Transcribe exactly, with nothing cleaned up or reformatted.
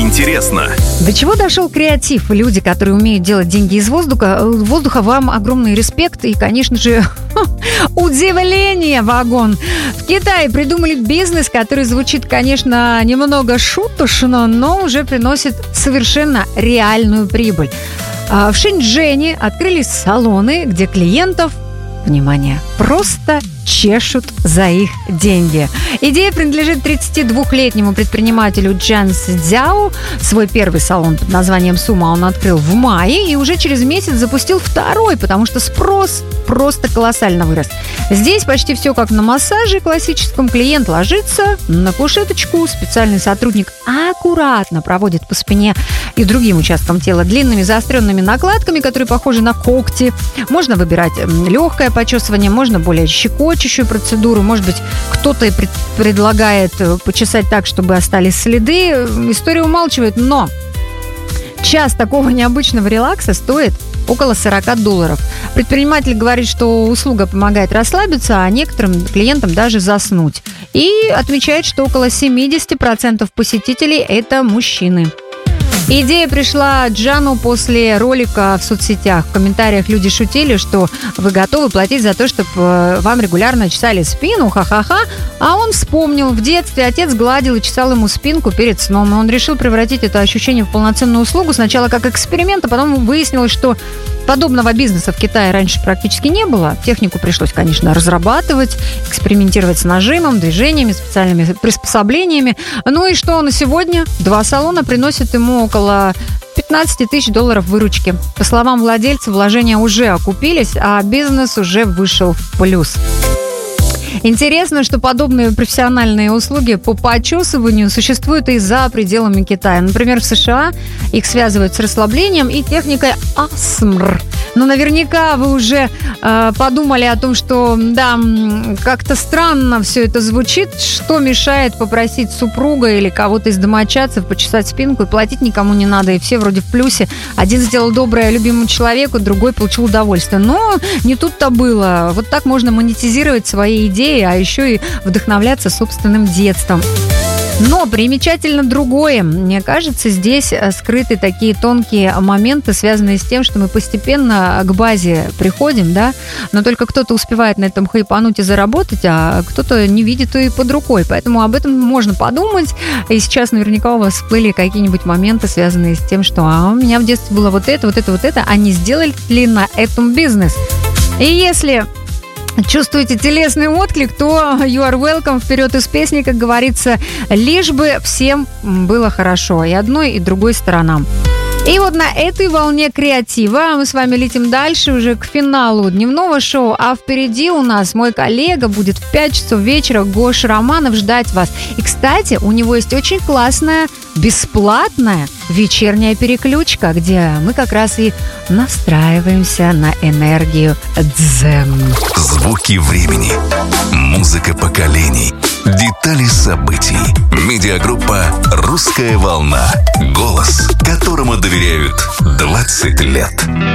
интересно. До чего дошел креатив? Люди, которые умеют делать деньги из воздуха, воздуха, вам огромный респект и, конечно же, удивление вагон. В Китае придумали бизнес, который звучит, конечно, немного шуточно, но уже приносит совершенно реальную прибыль. В Шэньчжэне открылись салоны, где клиентов, внимание, просто чешут за их деньги. Идея принадлежит тридцатидвухлетнему предпринимателю Джан Цзяо. Свой первый салон под названием «Сума» он открыл в мае и уже через месяц запустил второй, потому что спрос просто колоссально вырос. Здесь почти все как на массаже классическом. Клиент ложится на кушеточку, специальный сотрудник аккуратно проводит по спине и другим участкам тела длинными заостренными накладками, которые похожи на когти. Можно выбирать легкое почесывание, можно более щекочущую процедуру. Может быть, кто-то и пред- предлагает почесать так, чтобы остались следы. История умалчивает, но час такого необычного релакса стоит около сорок долларов. Предприниматель говорит, что услуга помогает расслабиться, а некоторым клиентам даже заснуть. И отмечает, что около семьдесят процентов посетителей – это мужчины. Идея пришла Джану после ролика в соцсетях. В комментариях люди шутили, что вы готовы платить за то, чтобы вам регулярно чесали спину, ха-ха-ха. А он вспомнил, в детстве отец гладил и чесал ему спинку перед сном. И он решил превратить это ощущение в полноценную услугу. Сначала как эксперимент, а потом выяснилось, что подобного бизнеса в Китае раньше практически не было. Технику пришлось, конечно, разрабатывать, экспериментировать с нажимом, движениями, специальными приспособлениями. Ну и что на сегодня? Два салона приносят ему около пятнадцать тысяч долларов выручки. По словам владельца, вложения уже окупились, а бизнес уже вышел в плюс. Интересно, что подобные профессиональные услуги по почесыванию существуют и за пределами Китая. Например, в США их связывают с расслаблением и техникой эй эс эм ар. Но наверняка вы уже э, подумали о том, что да, как-то странно все это звучит. Что мешает попросить супруга или кого-то из домочадцев почесать спинку, и платить никому не надо, и все вроде в плюсе. Один сделал доброе любимому человеку, другой получил удовольствие. Но не тут-то было. Вот так можно монетизировать свои идеи, а еще и вдохновляться собственным детством. Но примечательно другое. Мне кажется, здесь скрыты такие тонкие моменты, связанные с тем, что мы постепенно к базе приходим, да, но только кто-то успевает на этом хайпануть и заработать, а кто-то не видит и под рукой. Поэтому об этом можно подумать. И сейчас наверняка у вас всплыли какие-нибудь моменты, связанные с тем, что а у меня в детстве было вот это, вот это, вот это, а не сделали ли на этом бизнес? И если чувствуете телесный отклик, то you are welcome, вперед из песни, как говорится, лишь бы всем было хорошо, и одной, и другой сторонам. И вот на этой волне креатива мы с вами летим дальше уже к финалу дневного шоу, а впереди у нас мой коллега будет в пять часов вечера, Гоша Романов, ждать вас. И, кстати, у него есть очень классная, бесплатная вечерняя переключка, где мы как раз и настраиваемся на энергию дзен. Звуки времени, музыка поколений, детали событий. Медиагруппа «Русская волна». Голос, которому доверяют двадцать лет.